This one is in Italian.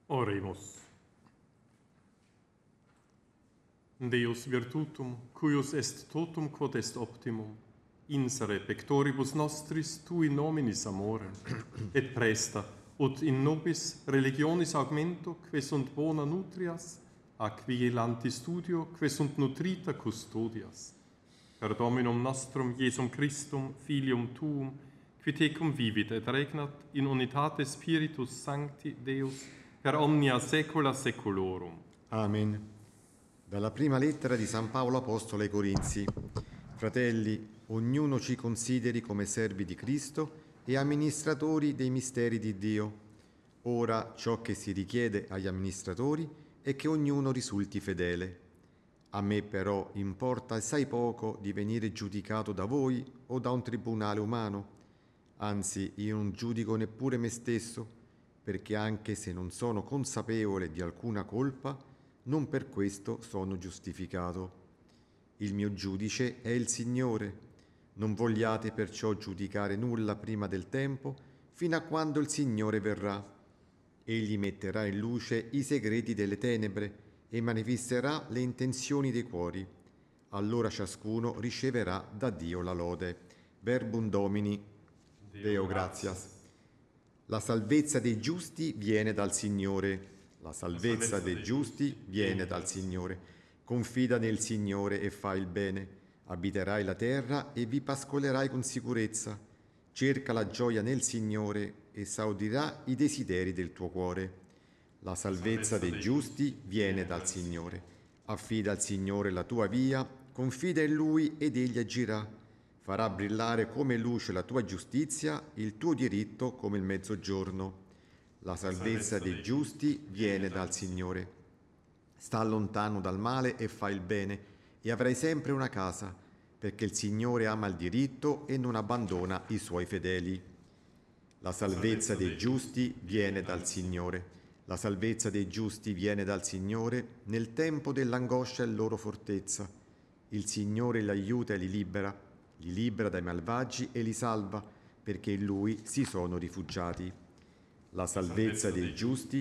Oremus. Deus virtutum, cuius est totum quod est optimum, insere pectoribus nostris tui nominis amore, et presta, ut in nobis religionis augmento, que sunt bona nutrias, ac vigilanti studio, que sunt nutrita custodias. Per Dominum nostrum Iesum Christum, Filium Tuum, qui tecum vivit et regnat in unitate Spiritus Sancti Deus, per omnia saecula saeculorum. Amen. Dalla prima lettera di San Paolo Apostolo ai Corinzi. Fratelli, ognuno ci consideri come servi di Cristo e amministratori dei misteri di Dio. Ora ciò che si richiede agli amministratori è che ognuno risulti fedele. A me però importa assai poco di venire giudicato da voi o da un tribunale umano. Anzi, io non giudico neppure me stesso, perché anche se non sono consapevole di alcuna colpa, non per questo sono giustificato. Il mio giudice è il Signore. Non vogliate perciò giudicare nulla prima del tempo, fino a quando il Signore verrà. Egli metterà in luce i segreti delle tenebre e manifesterà le intenzioni dei cuori. Allora ciascuno riceverà da Dio la lode. Verbum Domini, Deo gratias. La salvezza dei giusti viene dal Signore. La salvezza dei giusti viene dal Signore. Confida nel Signore e fai il bene. Abiterai la terra e vi pascolerai con sicurezza. Cerca la gioia nel Signore e esaudirà i desideri del tuo cuore. La salvezza dei giusti viene dal Signore. Affida al Signore la tua via, confida in Lui ed Egli agirà. Farà brillare come luce la tua giustizia, il tuo diritto come il mezzogiorno. La salvezza dei giusti viene dal Signore. Sta lontano dal male e fai il bene, e avrai sempre una casa, perché il Signore ama il diritto e non abbandona i suoi fedeli. La salvezza dei giusti viene dal Signore. La salvezza dei giusti viene dal Signore, nel tempo dell'angoscia è loro fortezza. Il Signore li aiuta e li libera dai malvagi e li salva, perché in Lui si sono rifugiati. La salvezza dei giusti